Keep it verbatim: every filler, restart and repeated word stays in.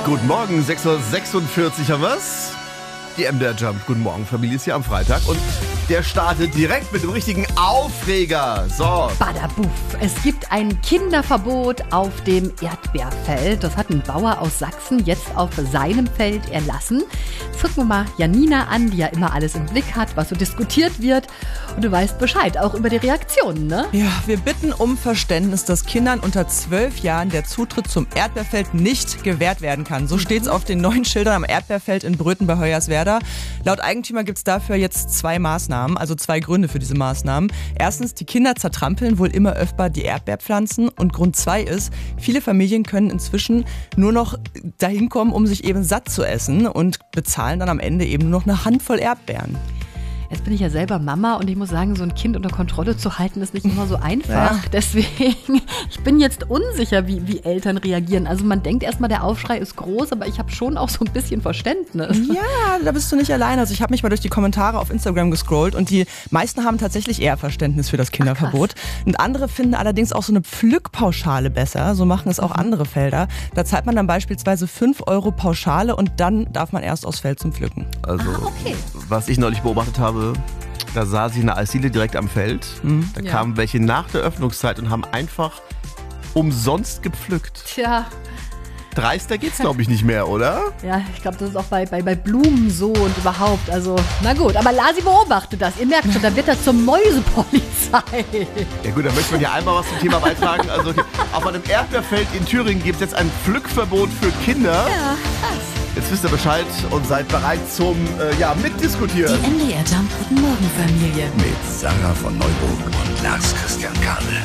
Guten Morgen, sechs Uhr sechsundvierzig haben wir's. Die M D R Jump. Guten Morgen, Familie ist hier am Freitag. Und der startet direkt mit dem richtigen Aufreger. So. Badabuff. Es gibt ein Kinderverbot auf dem Erdbeerfeld. Das hat ein Bauer aus Sachsen jetzt auf seinem Feld erlassen. Jetzt gucken wir mal Janina an, die ja immer alles im Blick hat, was so diskutiert wird. Und du weißt Bescheid, auch über die Reaktionen, ne? Ja, wir bitten um Verständnis, dass Kindern unter zwölf Jahren der Zutritt zum Erdbeerfeld nicht gewährt werden kann. So steht's auf den neuen Schildern am Erdbeerfeld in Bröthen bei Hoyerswerda. Laut Eigentümer gibt's dafür jetzt zwei Maßnahmen, also zwei Gründe für diese Maßnahmen. Erstens, die Kinder zertrampeln wohl immer öfter die Erdbeerpflanzen. Und Grund zwei ist, viele Familien können inzwischen nur noch dahin kommen, um sich eben satt zu essen und bezahlen dann am Ende eben nur noch eine Handvoll Erdbeeren. Jetzt bin ich ja selber Mama und ich muss sagen, so ein Kind unter Kontrolle zu halten, ist nicht immer so einfach. Ja. Deswegen, ich bin jetzt unsicher, wie, wie Eltern reagieren. Also man denkt erstmal, der Aufschrei ist groß, aber ich habe schon auch so ein bisschen Verständnis. Ja, da bist du nicht alleine. Also ich habe mich mal durch die Kommentare auf Instagram gescrollt und die meisten haben tatsächlich eher Verständnis für das Kinderverbot. Ach, und andere finden allerdings auch so eine Pflückpauschale besser. So machen es auch andere Felder. Da zahlt man dann beispielsweise fünf Euro Pauschale und dann darf man erst aufs Feld zum Pflücken. Also, ah, okay. Was ich neulich beobachtet habe, da saß ich in der Eisdiele direkt am Feld. Mhm. Da Ja. kamen welche nach der Öffnungszeit und haben einfach umsonst gepflückt. Tja, Dreister geht's, glaube ich, nicht mehr, oder? ja, ich glaube, das ist auch bei, bei, bei Blumen so und überhaupt. Also, na gut, aber Lasi beobachtet das. Ihr merkt schon, da wird er zur Mäusepolizei. Ja gut, dann möchte man ja einmal was zum Thema beitragen. Also okay. Auf einem Erdbeerfeld in Thüringen gibt es jetzt ein Pflückverbot für Kinder. Ja, krass. Jetzt wisst ihr Bescheid und seid bereit zum äh, ja, Mitdiskutieren. Die M D R Jump Guten Morgen Familie. Mit Sarah von Neuburg und Lars Christian Kade.